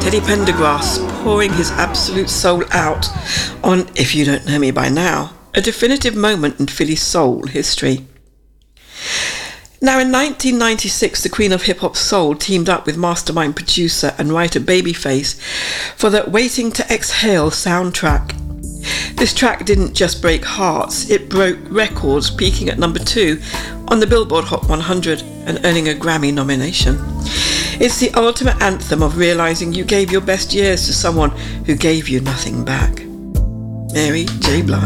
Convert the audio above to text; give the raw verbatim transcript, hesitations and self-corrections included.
Teddy Pendergrass pouring his absolute soul out on If You Don't Know Me By Now, a definitive moment in Philly soul history. Now, in nineteen ninety-six, the Queen of Hip Hop Soul teamed up with mastermind producer and writer Babyface for the Waiting to Exhale soundtrack. This track didn't just break hearts, it broke records, peaking at number two on the Billboard Hot one hundred and earning a Grammy nomination. It's the ultimate anthem of realising you gave your best years to someone who gave you nothing back. Mary J. Blige.